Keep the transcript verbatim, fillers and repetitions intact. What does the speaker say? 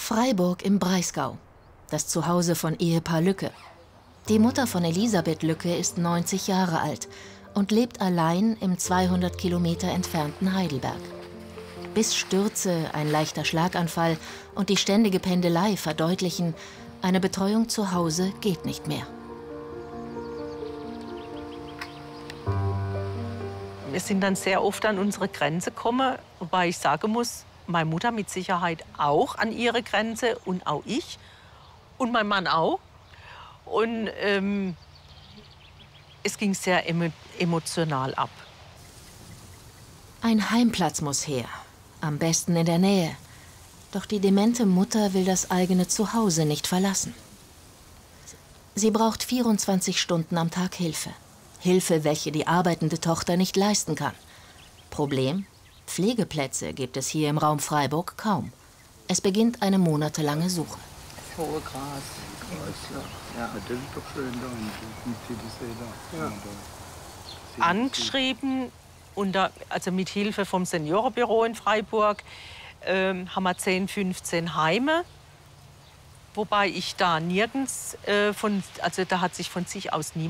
Freiburg im Breisgau, das Zuhause von Ehepaar Lücke. Die Mutter von Elisabeth Lücke ist neunzig Jahre alt und lebt allein im zweihundert Kilometer entfernten Heidelberg. Bis Stürze, ein leichter Schlaganfall und die ständige Pendelei verdeutlichen, eine Betreuung zu Hause geht nicht mehr. Wir sind dann sehr oft an unsere Grenze gekommen, wobei ich sagen muss, meine Mutter mit Sicherheit auch an ihre Grenze und auch ich und mein Mann auch. Und ähm, es ging sehr emo emotional ab. Ein Heimplatz muss her, am besten in der Nähe. Doch die demente Mutter will das eigene Zuhause nicht verlassen. Sie braucht vierundzwanzig Stunden am Tag Hilfe. Hilfe, welche die arbeitende Tochter nicht leisten kann. Problem? Pflegeplätze gibt es hier im Raum Freiburg kaum. Es beginnt eine monatelange Suche. Das hohe Gras. Ja, das ist doch schön da unten. Ja. Ja. Angeschrieben, unter, also mit Hilfe vom Seniorenbüro in Freiburg, ähm, haben wir zehn, fünfzehn Heime. Wobei ich da nirgends, äh, von, also da hat sich von sich aus niemand